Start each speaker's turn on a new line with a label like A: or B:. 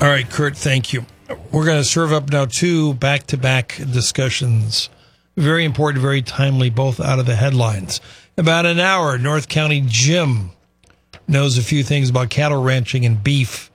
A: All right, Kurt, thank you. We're going to serve up now two back-to-back discussions. Very important, very timely, both out of the headlines. About an hour, North County Jim knows a few things about cattle ranching and beef.